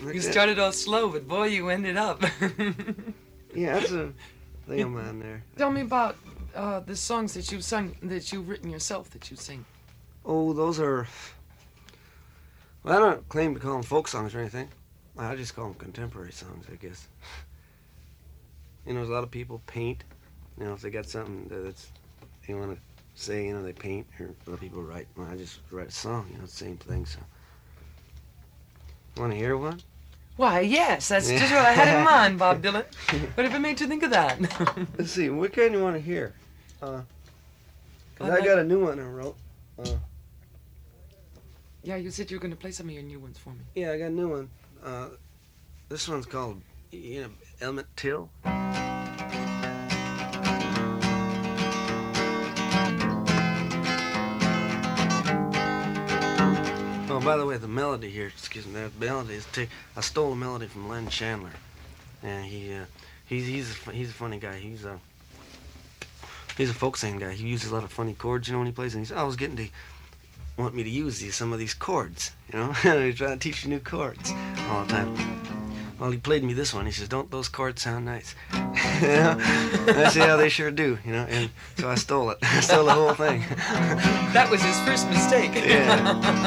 You started off slow, but boy, you ended up. Yeah, that's a thing of mine there. Tell me about the songs that you've sung, that you've written yourself, that you sing. Oh, those are... Well, I don't claim to call them folk songs or anything. I just call them contemporary songs, I guess. You know, there's a lot of people paint. You know, if they got something that's they want to say, you know, they paint. Or other people write. Well, I just write a song, you know, same thing, so... Want to hear one? Why, yes, that's just what I had in mind, Bob Dylan. Whatever made you think of that? Let's see, what kind you want to hear? 'Cause I got a new one I wrote. Yeah, you said you were going to play some of your new ones for me. Yeah, I got a new one. This one's called, you know, Element Till. Oh, by the way, the melody here, excuse me, the melody is I stole a melody from Len Chandler, and he's a funny guy. He's a folk singing guy. He uses a lot of funny chords, you know, when he plays, and I was getting to want me to use some of these chords, you know. He's trying to teach you new chords all the time. Well, he played me this one. He says, "Don't those chords sound nice?" You know? And I said, "Yeah, they sure do," you know. And so I stole it. I stole the whole thing. That was his first mistake. Yeah.